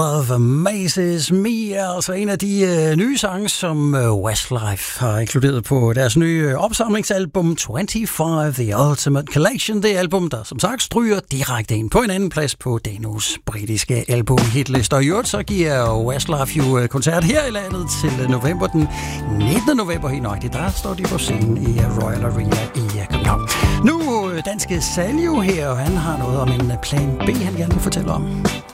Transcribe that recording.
The Mazes Me er altså en af de nye sange, som Westlife har inkluderet på deres nye opsamlingsalbum 25 The Ultimate Collection. Det album, der som sagt stryger direkte ind på en anden plads på Danos britiske album-hitliste. Og i øvrigt så giver Westlife jo koncert her i landet til november, den 19. november helt nøjagtigt. Der står de på scenen i Royal Arena i København. Nu danske Saljo her, og han har noget om en plan B, han gerne vil fortælle om.